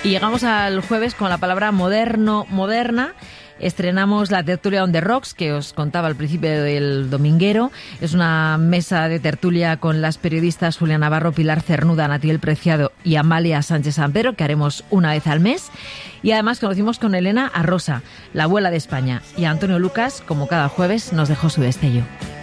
Y llegamos al jueves con la palabra moderna. Estrenamos la tertulia On The Rocks, que os contaba al principio del dominguero. Es una mesa de tertulia con las periodistas Julia Navarro, Pilar Cernuda, Natiel Preciado y Amalia Sánchez Sampero, que haremos una vez al mes. Y además conocimos con Elena a Rosa, la abuela de España. Y Antonio Lucas, como cada jueves, nos dejó su destello.